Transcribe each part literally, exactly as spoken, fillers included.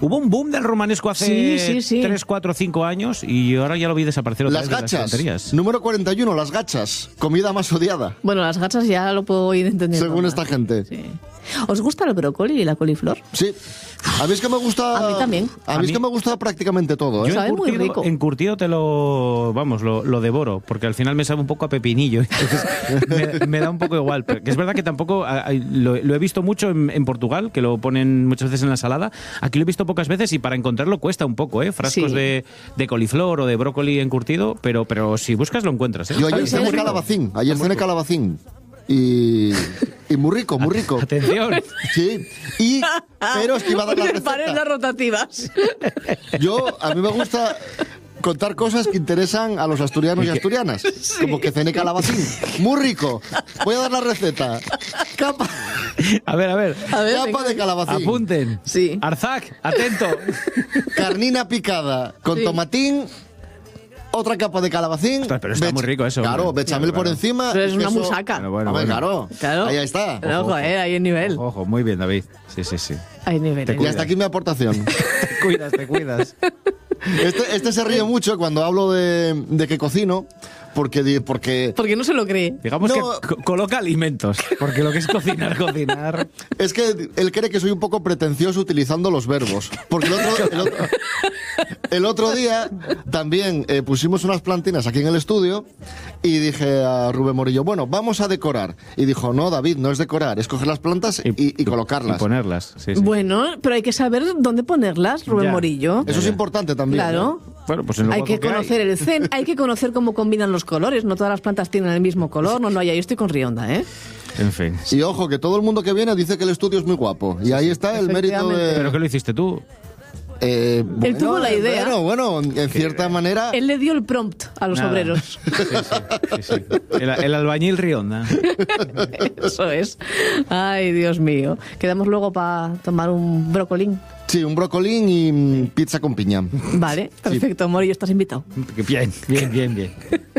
Hubo un boom del romanesco hace Sí, sí, sí. tres, cuatro, cinco años y ahora ya lo vi desaparecer otra Las vez de las gachas. estanterías. Número cuarenta y uno, las gachas. Comida más odiada, Bueno, las gachas ya lo puedo ir entendiendo. según más. esta gente. Sí. ¿Os gusta el brócoli y la coliflor? Sí. A mí es que me gusta... A mí también. A A mí es mí- que me gusta prácticamente todo, ¿eh? Yo Sabe muy encurtido, rico. encurtido te lo, vamos, lo, lo devoro, porque al final me sabe un poco a pepinillo. Entonces me, me da un poco igual. Pero que es verdad que tampoco, a- a- lo, lo he visto mucho en, en Portugal, que lo ponen muchas veces en la ensalada. Aquí lo he visto pocas veces y para encontrarlo cuesta un poco, ¿eh? Frascos Sí. de, de coliflor o de brócoli encurtido, pero, pero si buscas lo encuentras, ¿eh? Yo ayer ¿Sabes? cené Es rico. calabacín. Ayer cené calabacín. Y... Y muy rico, muy rico. Atención. Sí. Y... Pero es que iba a dar la Pares las receta. rotativas. Yo, a mí me gusta... contar cosas que interesan a los asturianos y asturianas. Como que cené calabacín. Muy rico. Voy a dar la receta. Capa, A ver, a ver. A ver, capa venga. de calabacín. Apunten. Sí. Arzac, atento. Carnina picada con Sí. tomatín. Otra capa de calabacín. Ostras, pero está bech- muy rico eso, Claro, hombre. bechamel por Claro. encima. Pero es y una queso. musaca. Bueno, bueno, Hombre, bueno. claro. Claro. Ahí está. Pero, ojo, eh, hay nivel. Ojo, ojo, muy bien, David. Sí, sí, sí. Hay nivel. Te hay Y nivel. hasta aquí mi aportación. Te cuidas, te cuidas. Este, este se ríe mucho cuando hablo de, de que cocino, porque, di- porque Porque no se lo cree. Digamos No. que co- coloca alimentos, porque lo que es cocinar, cocinar... es que él cree que soy un poco pretencioso utilizando los verbos. Porque el otro, el otro, el otro día también eh, pusimos unas plantinas aquí en el estudio y dije a Rubén Morillo, bueno, vamos a decorar. Y dijo, no, David, no es decorar, es coger las plantas y, y colocarlas. Y ponerlas, sí, sí. Bueno, pero hay que saber dónde ponerlas, Rubén Ya. Morillo. Eso es importante también. Claro. ¿no? Bueno, pues en lo Hay poco que conocer hay. el zen, hay que conocer cómo combinan los colores. No todas las plantas tienen el mismo color. No, no, ya yo estoy con Rionda, ¿eh? En fin. Y ojo, que todo el mundo que viene dice que el estudio es muy guapo. Y ahí está el mérito de... ¿Pero qué lo hiciste tú? Eh, bueno, tuvo la idea. Bueno, bueno, en cierta manera... Él le dio el prompt a los Nada. obreros. Sí, sí, sí, sí. El, el albañil Rionda. Eso es. Ay, Dios mío. Quedamos luego para tomar un brocolín. Sí, un brocolín y mm, pizza con piña. Vale, perfecto. Morillo, estás invitado. Bien, bien, bien, bien.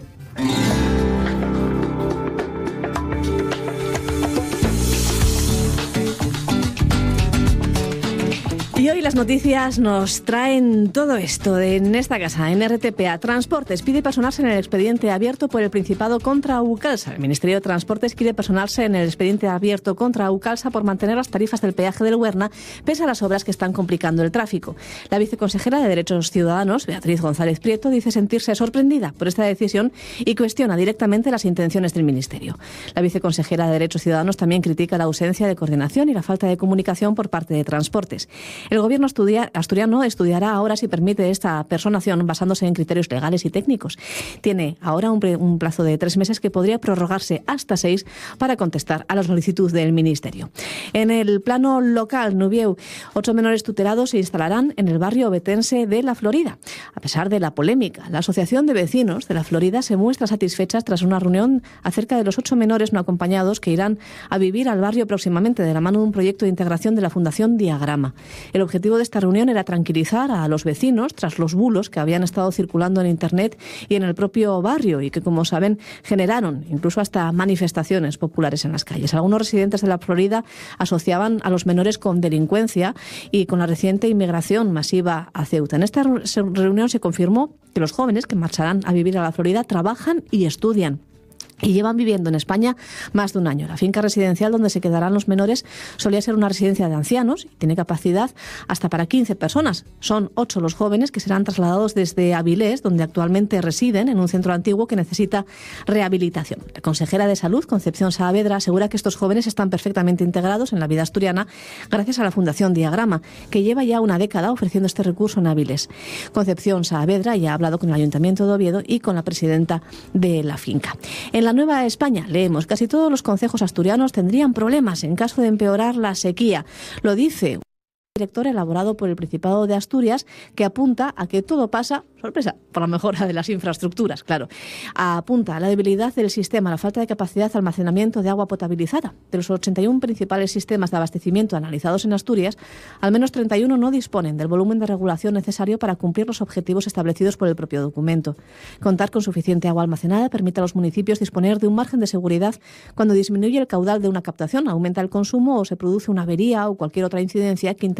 Y hoy las noticias nos traen todo esto de en esta casa, en R T P A. Transportes pide personarse en el expediente abierto por el Principado contra Aucalsa. El Ministerio de Transportes quiere personarse en el expediente abierto contra Aucalsa por mantener las tarifas del peaje del Huerna pese a las obras que están complicando el tráfico. La viceconsejera de Derechos Ciudadanos, Beatriz González Prieto, dice sentirse sorprendida por esta decisión y cuestiona directamente las intenciones del Ministerio. La viceconsejera de Derechos Ciudadanos también critica la ausencia de coordinación y la falta de comunicación por parte de Transportes. El gobierno estudia, asturiano estudiará ahora si permite esta personación basándose en criterios legales y técnicos. Tiene ahora un, pre, un plazo de tres meses que podría prorrogarse hasta seis para contestar a la solicitud del Ministerio. En el plano local, Nubieu, ocho menores tutelados se instalarán en el barrio obetense de La Florida. A pesar de la polémica, la Asociación de Vecinos de La Florida se muestra satisfecha tras una reunión acerca de los ocho menores no acompañados que irán a vivir al barrio próximamente de la mano de un proyecto de integración de la Fundación Diagrama. El objetivo de esta reunión era tranquilizar a los vecinos tras los bulos que habían estado circulando en Internet y en el propio barrio y que, como saben, generaron incluso hasta manifestaciones populares en las calles. Algunos residentes de La Florida asociaban a los menores con delincuencia y con la reciente inmigración masiva a Ceuta. En esta reunión se confirmó que los jóvenes que marcharán a vivir a La Florida trabajan y estudian y llevan viviendo en España más de un año. La finca residencial donde se quedarán los menores solía ser una residencia de ancianos y tiene capacidad hasta para quince personas. Son ocho los jóvenes que serán trasladados desde Avilés, donde actualmente residen, en un centro antiguo que necesita rehabilitación. La consejera de Salud, Concepción Saavedra, asegura que estos jóvenes están perfectamente integrados en la vida asturiana gracias a la Fundación Diagrama, que lleva ya una década ofreciendo este recurso en Avilés. Concepción Saavedra ya ha hablado con el Ayuntamiento de Oviedo y con la presidenta de la finca. En la Nueva España leemos: casi todos los concejos asturianos tendrían problemas en caso de empeorar la sequía. Lo dice un director elaborado por el Principado de Asturias, que apunta a que todo pasa, sorpresa, por la mejora de las infraestructuras, claro. Apunta a la debilidad del sistema, la falta de capacidad de almacenamiento de agua potabilizada. De los ochenta y uno principales sistemas de abastecimiento analizados en Asturias, al menos treinta y uno no disponen del volumen de regulación necesario para cumplir los objetivos establecidos por el propio documento. Contar con suficiente agua almacenada permite a los municipios disponer de un margen de seguridad cuando disminuye el caudal de una captación, aumenta el consumo o se produce una avería o cualquier otra incidencia que interrumpa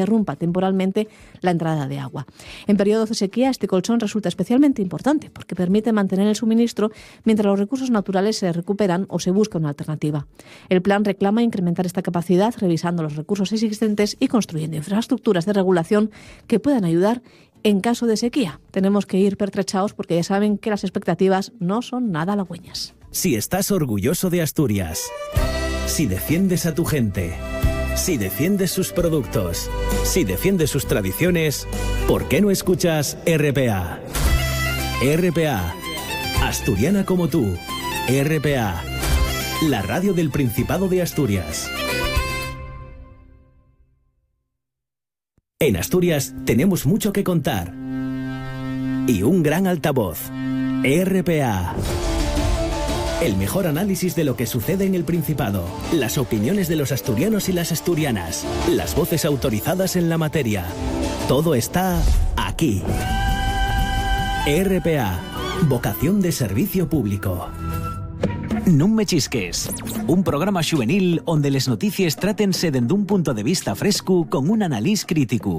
interrumpa temporalmente la entrada de agua. En periodos de sequía, este colchón resulta especialmente importante porque permite mantener el suministro mientras los recursos naturales se recuperan o se busca una alternativa. El plan reclama incrementar esta capacidad revisando los recursos existentes y construyendo infraestructuras de regulación que puedan ayudar en caso de sequía. Tenemos que ir pertrechados porque ya saben que las expectativas no son nada halagüeñas. Si estás orgulloso de Asturias, si defiendes a tu gente, si defiendes sus productos, si defiendes sus tradiciones, ¿por qué no escuchas R P A? R P A, asturiana como tú. R P A, la radio del Principado de Asturias. En Asturias tenemos mucho que contar y un gran altavoz. R P A. El mejor análisis de lo que sucede en el Principado, las opiniones de los asturianos y las asturianas, las voces autorizadas en la materia. Todo está aquí. R P A, vocación de servicio público. Non me chisques, un programa juvenil onde les noticias trátense dende un punto de vista fresco con un análisis crítico.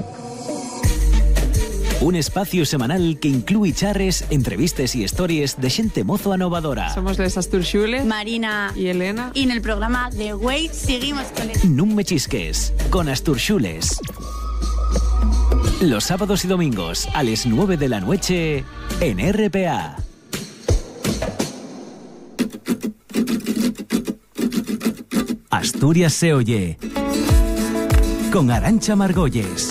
Un espacio semanal que incluye charres, entrevistas y historias de xente mozo anovadora. Somos les Asturxules, Marina y Elena. Y en el programa de Way seguimos con el... Non me chisques, con Asturxules. Los sábados y domingos a las nueve de la noche en R P A. Asturias se oye con Arantxa Margolles.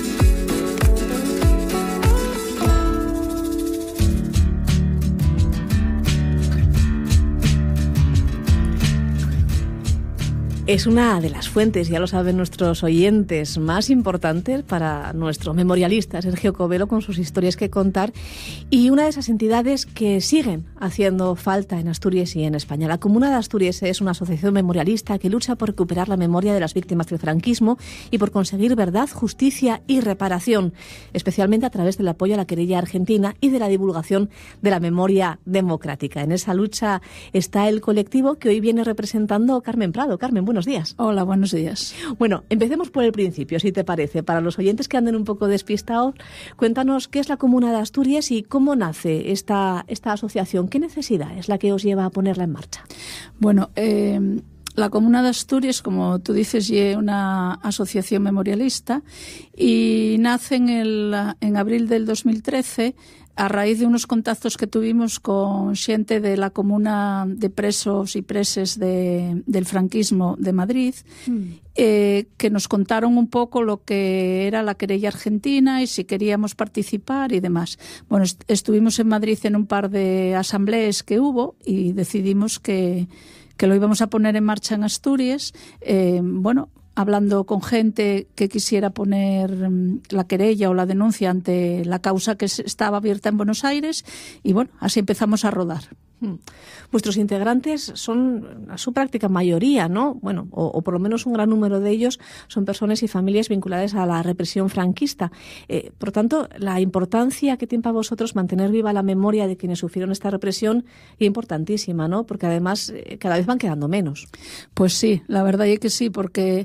Es una de las fuentes, ya lo saben nuestros oyentes, más importantes para nuestro memorialista Sergio Covelo con sus historias que contar, y una de esas entidades que siguen haciendo falta en Asturias y en España. La Comuna de Asturias es una asociación memorialista que lucha por recuperar la memoria de las víctimas del franquismo y por conseguir verdad, justicia y reparación, especialmente a través del apoyo a la querella argentina y de la divulgación de la memoria democrática. En esa lucha está el colectivo que hoy viene representando Carmen Prado. Carmen, buenos días. Hola, buenos días. Bueno, empecemos por el principio, si te parece. Para los oyentes que anden un poco despistados, cuéntanos qué es la Comuna de Asturias y cómo nace esta, esta asociación. ¿Qué necesidad es la que os lleva a ponerla en marcha? Bueno, eh, la Comuna de Asturias, como tú dices, es una asociación memorialista y nace en, el, en abril del dos mil trece a raíz de unos contactos que tuvimos con xente de la Comuna de Presos y Preses de, del franquismo de Madrid, mm. eh, que nos contaron un poco lo que era la querella argentina y si queríamos participar y demás. Bueno, est- estuvimos en Madrid en un par de asambleas que hubo y decidimos que, que lo íbamos a poner en marcha en Asturias. Eh, bueno, hablando con gente que quisiera poner la querella o la denuncia ante la causa que estaba abierta en Buenos Aires, y bueno, así empezamos a rodar. Vuestros integrantes son a su práctica mayoría, ¿no? Bueno, o, o por lo menos un gran número de ellos son personas y familias vinculadas a la represión franquista. Eh, por tanto, la importancia que tiene para vosotros mantener viva la memoria de quienes sufrieron esta represión es importantísima, ¿no? Porque además eh, cada vez van quedando menos. Pues sí, la verdad es que sí, porque,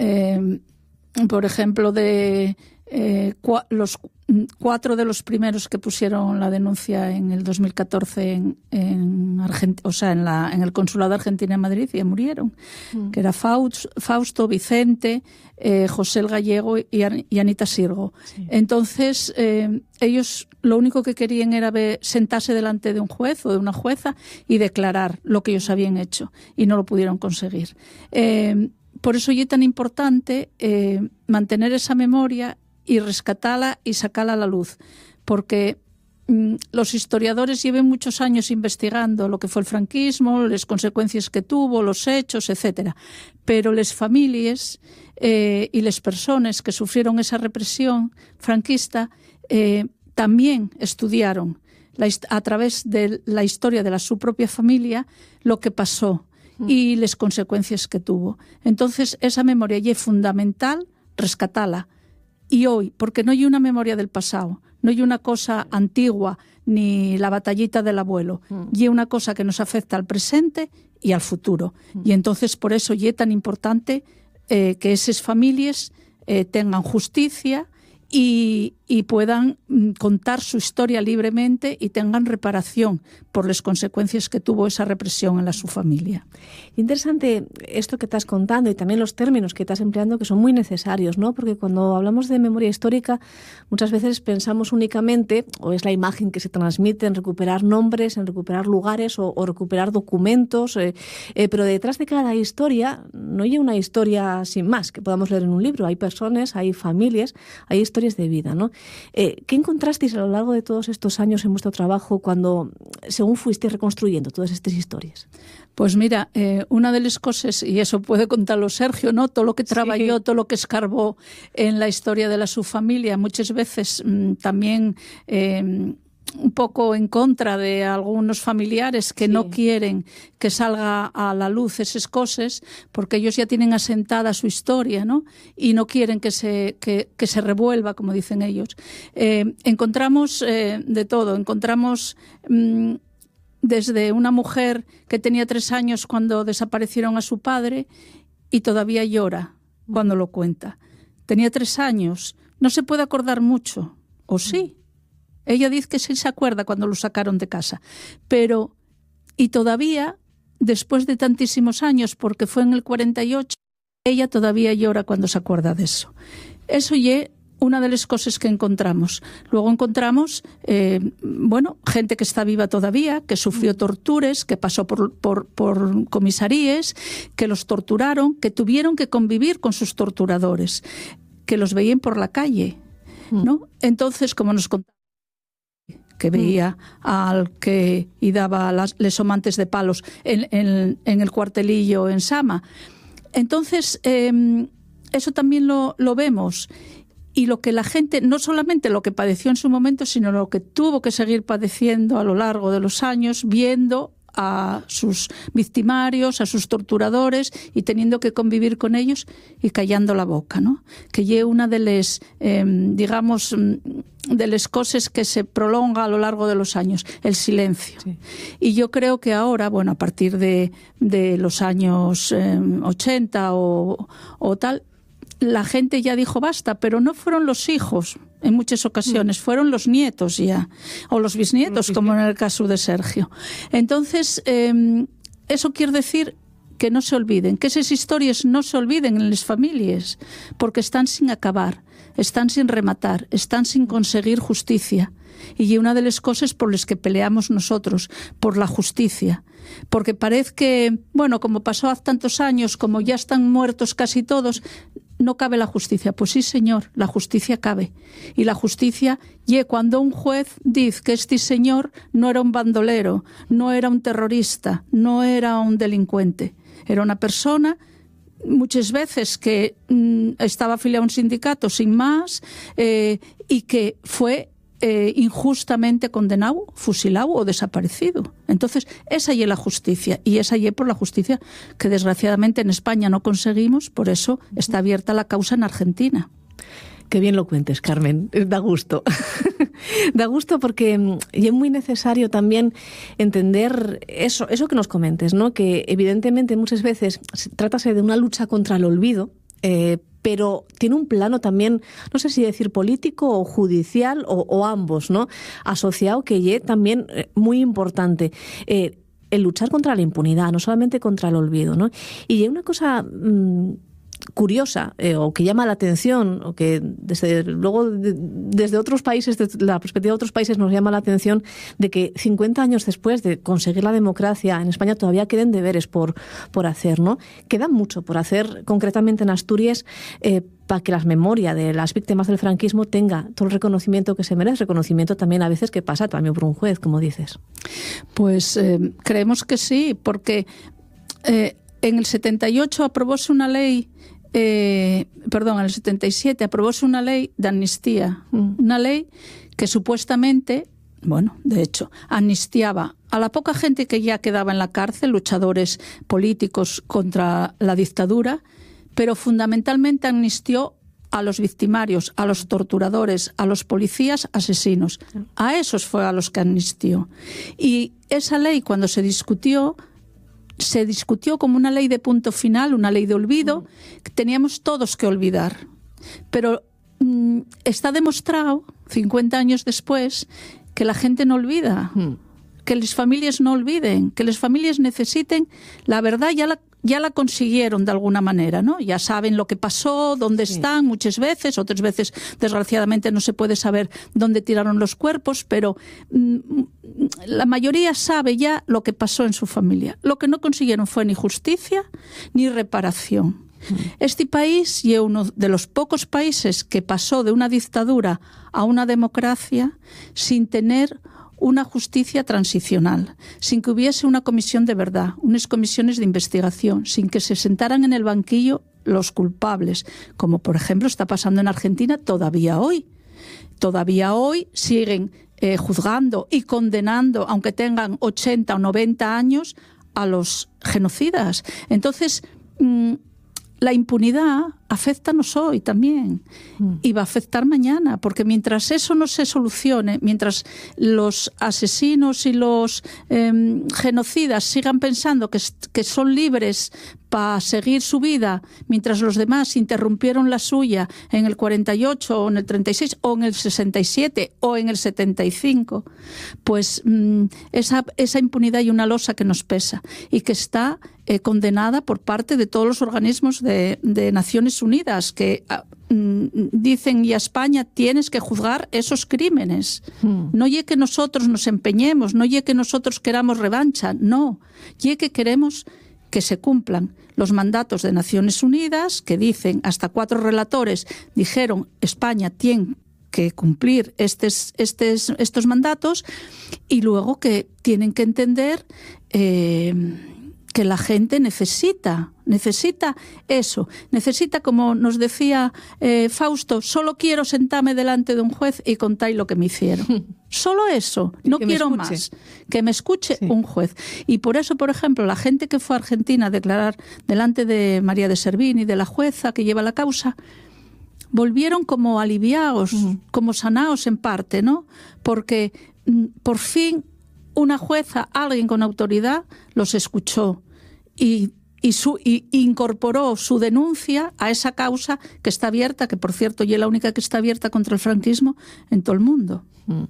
eh, por ejemplo, de eh, cua- los cuatro de los primeros que pusieron la denuncia en el dos mil catorce en, en Argent- o sea, en, la, en el Consulado de Argentina en Madrid ya murieron, mm. que era Faust, Fausto, Vicente, eh, José el Gallego y, An- y Anita Sirgo. Sí. Entonces, eh, ellos lo único que querían era ver, sentarse delante de un juez o de una jueza y declarar lo que ellos habían hecho, y no lo pudieron conseguir. Eh, por eso es tan importante eh, mantener esa memoria y rescatarla y sacarla a la luz, porque mm, los historiadores llevan muchos años investigando lo que fue el franquismo, las consecuencias que tuvo, los hechos, etcétera. Pero las familias eh, y las personas que sufrieron esa represión franquista eh, también estudiaron la, a través de la historia de la, su propia familia lo que pasó mm. y las consecuencias que tuvo. Entonces, esa memoria ya es fundamental rescatarla. Y hoy, porque no hay una memoria del pasado, no hay una cosa antigua, ni la batallita del abuelo, mm. y hay una cosa que nos afecta al presente y al futuro. Mm. Y entonces por eso y es tan importante eh, que esas familias eh, tengan justicia y, y puedan contar su historia libremente y tengan reparación por las consecuencias que tuvo esa represión en la su familia. Interesante esto que estás contando y también los términos que estás empleando, que son muy necesarios, ¿no? Porque cuando hablamos de memoria histórica muchas veces pensamos únicamente, o es la imagen que se transmite, en recuperar nombres, en recuperar lugares o, o recuperar documentos, eh, eh, pero detrás de cada historia no hay una historia sin más que podamos leer en un libro. Hay personas, hay familias, hay historias de vida, ¿no? Eh, ¿Qué encontrasteis a lo largo de todos estos años en vuestro trabajo cuando, según fuisteis reconstruyendo todas estas historias? Pues mira, eh, una de las cosas, y eso puede contarlo Sergio, ¿no? Todo lo que trabajó, sí. todo lo que escarbó en la historia de la su familia, muchas veces mmm, también eh, un poco en contra de algunos familiares que sí. no quieren que salga a la luz esas cosas, porque ellos ya tienen asentada su historia, ¿no? Y no quieren que se, que, que se revuelva, como dicen ellos. Eh, encontramos eh, de todo, encontramos mmm, desde una mujer que tenía tres años cuando desaparecieron a su padre y todavía llora cuando lo cuenta. Tenía tres años, no se puede acordar mucho, ¿o sí? Ella dice que sí se acuerda cuando lo sacaron de casa, pero, y todavía, después de tantísimos años, porque fue en el cuarenta y ocho, ella todavía llora cuando se acuerda de eso. Eso es una de las cosas que encontramos. Luego encontramos, eh, bueno, gente que está viva todavía, que sufrió torturas, que pasó por, por, por comisarías, que los torturaron, que tuvieron que convivir con sus torturadores, que los veían por la calle, ¿no? Entonces, como nos contaron, que veía al que y daba las les amantes de palos en, en, en el cuartelillo en Sama. Entonces, eh, eso también lo, lo vemos. Y lo que la gente, no solamente lo que padeció en su momento, sino lo que tuvo que seguir padeciendo a lo largo de los años, viendo a sus victimarios, a sus torturadores y teniendo que convivir con ellos y callando la boca, ¿no? Que es una de las, eh, digamos, de las cosas que se prolonga a lo largo de los años, el silencio. Sí. Y yo creo que ahora, bueno, a partir de, de los años eh, ochenta o, o tal, la gente ya dijo basta, pero no fueron los hijos en muchas ocasiones, fueron los nietos ya, o los bisnietos, como en el caso de Sergio. Entonces, eh, eso quiere decir que no se olviden, que esas historias no se olviden en las familias, porque están sin acabar, están sin rematar, están sin conseguir justicia. Y una de las cosas por las que peleamos nosotros, por la justicia. Porque parece que, bueno, como pasó hace tantos años, como ya están muertos casi todos, no cabe la justicia. Pues sí, señor, la justicia cabe. Y la justicia, y cuando un juez dice que este señor no era un bandolero, no era un terrorista, no era un delincuente, era una persona muchas veces que mmm, estaba afiliado a un sindicato sin más eh, y que fue Eh, injustamente condenado, fusilado o desaparecido. Entonces, esa y es la justicia, y esa y es por la justicia que desgraciadamente en España no conseguimos, por eso está abierta la causa en Argentina. Qué bien lo cuentes, Carmen, da gusto. Da gusto porque y es muy necesario también entender eso, eso que nos comentes, ¿no? Que evidentemente muchas veces trátase de una lucha contra el olvido, eh, pero tiene un plano también, no sé si decir político o judicial o, o ambos, ¿no? Asociado, que es también muy importante. Eh, el luchar contra la impunidad, no solamente contra el olvido, ¿no? Y hay una cosa mmm, curiosa eh, o que llama la atención, o que desde luego de, desde otros países, desde la perspectiva de otros países nos llama la atención, de que cincuenta años después de conseguir la democracia en España todavía queden deberes por, por hacer, ¿no? Queda mucho por hacer, concretamente en Asturias, eh, para que la memoria de las víctimas del franquismo tenga todo el reconocimiento que se merece, reconocimiento también a veces que pasa también por un juez, como dices. Pues eh, creemos que sí, porque eh, en el setenta y ocho aprobóse una ley, eh, perdón, en el setenta y siete aprobóse una ley de amnistía, mm. una ley que supuestamente, bueno, de hecho, amnistiaba a la poca gente que ya quedaba en la cárcel, luchadores políticos contra la dictadura, pero fundamentalmente amnistió a los victimarios, a los torturadores, a los policías asesinos. A esos fue a los que amnistió. Y esa ley, cuando se discutió, se discutió como una ley de punto final, una ley de olvido, que teníamos todos que olvidar. Pero mmm, está demostrado, cincuenta años después, que la gente no olvida, mm. que las familias no olviden, que las familias necesiten la verdad. Ya la ya la consiguieron de alguna manera, ¿no? Ya saben lo que pasó, dónde sí. están muchas veces, otras veces desgraciadamente no se puede saber dónde tiraron los cuerpos, pero mmm, la mayoría sabe ya lo que pasó en su familia. Lo que no consiguieron fue ni justicia ni reparación. Mm. Este país es uno de los pocos países que pasó de una dictadura a una democracia sin tener una justicia transicional, sin que hubiese una comisión de verdad, unas comisiones de investigación, sin que se sentaran en el banquillo los culpables, como por ejemplo está pasando en Argentina todavía hoy. Todavía hoy siguen eh, juzgando y condenando, aunque tengan ochenta o noventa años, a los genocidas. Entonces, mmm, la impunidad afecta-nos hoy también mm. y va a afectar mañana, porque mientras eso no se solucione, mientras los asesinos y los eh, genocidas sigan pensando que, que son libres para seguir su vida, mientras los demás interrumpieron la suya en el cuarenta y ocho o en el treinta y seis o en el sesenta y siete o en el setenta y cinco, pues mmm, esa, esa impunidad y una losa que nos pesa y que está eh, condenada por parte de todos los organismos de, de Naciones Unidas, que mm, dicen, y a España tienes que juzgar esos crímenes. Mm. No ye que nosotros nos empeñemos, no ye que nosotros queramos revancha, no, ye que queremos que se cumplan los mandatos de Naciones Unidas, que dicen, hasta cuatro relatores dijeron, España tiene que cumplir estes, estes, estos mandatos, y luego que tienen que entender eh, que la gente necesita, necesita eso, necesita, como nos decía eh, Fausto, solo quiero sentarme delante de un juez y contar lo que me hicieron. Solo eso, no quiero más, que me escuche sí. un juez. Y por eso, por ejemplo, la gente que fue a Argentina a declarar delante de María de Servini, de la jueza que lleva la causa, volvieron como aliviados, uh-huh. como sanados en parte, ¿no? Porque mm, por fin una jueza, alguien con autoridad, los escuchó y, y, su, y incorporó su denuncia a esa causa que está abierta, que por cierto ya es la única que está abierta contra el franquismo en todo el mundo.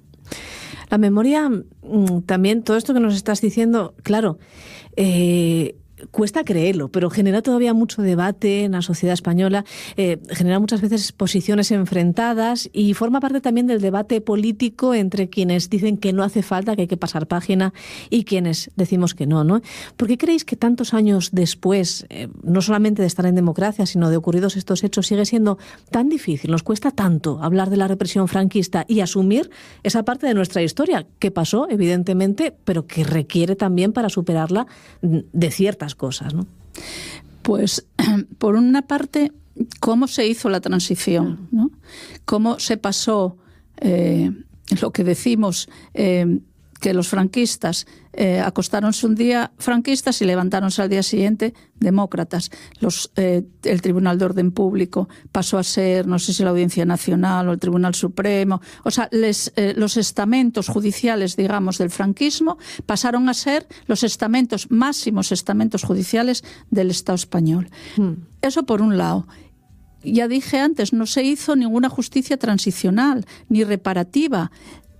La memoria, también todo esto que nos estás diciendo, claro, eh, cuesta creerlo, pero genera todavía mucho debate en la sociedad española, eh, genera muchas veces posiciones enfrentadas y forma parte también del debate político entre quienes dicen que no hace falta, que hay que pasar página, y quienes decimos que no, ¿no? ¿Por qué creéis que tantos años después, eh, no solamente de estar en democracia, sino de ocurridos estos hechos, sigue siendo tan difícil, nos cuesta tanto hablar de la represión franquista y asumir esa parte de nuestra historia que pasó, evidentemente, pero que requiere también para superarla de ciertas cosas, ¿no? Pues, por una parte, cómo se hizo la transición, ¿no? Cómo se pasó eh, lo que decimos, eh, que los franquistas eh, acostáronse un día franquistas y levantáronse al día siguiente demócratas. Los, eh, el Tribunal de Orden Público pasó a ser, no sé si la Audiencia Nacional o el Tribunal Supremo, o sea, les, eh, los estamentos judiciales, digamos, del franquismo pasaron a ser los estamentos, máximos estamentos judiciales del Estado español. Mm. Eso por un lado. Ya dije antes, no se hizo ninguna justicia transicional ni reparativa.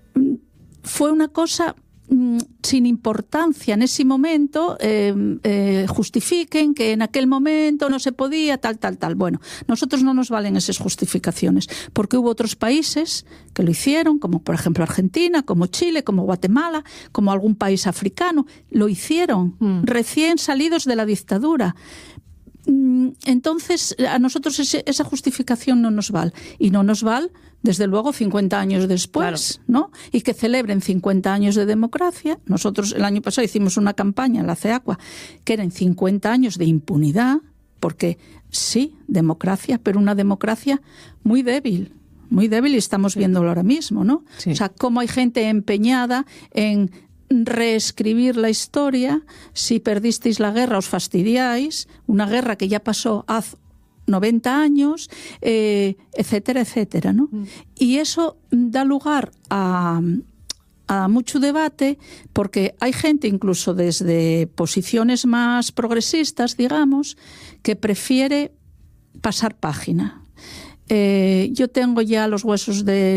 Fue una cosa mmm, sin importancia en ese momento, eh, eh, justifiquen que en aquel momento no se podía, tal, tal, tal. Bueno, nosotros no nos valen esas justificaciones, porque hubo otros países que lo hicieron, como por ejemplo Argentina, como Chile, como Guatemala, como algún país africano, lo hicieron, mm. recién salidos de la dictadura. Entonces, a nosotros ese, esa justificación no nos vale. Y no nos vale, desde luego, cincuenta años después, claro. ¿no? Y que celebren cincuenta años de democracia. Nosotros el año pasado hicimos una campaña en la CEACUA que eran cincuenta años de impunidad, porque sí, democracia, pero una democracia muy débil. Muy débil, y estamos viéndolo ahora mismo, ¿no? Sí. O sea, cómo hay gente empeñada en reescribir la historia. Si perdisteis la guerra os fastidiáis, una guerra que ya pasó hace noventa años, eh, etcétera, etcétera, ¿no? Mm. Y eso da lugar a, a mucho debate, porque hay gente, incluso desde posiciones más progresistas, digamos, que prefiere pasar página. Eh, yo tengo ya los huesos de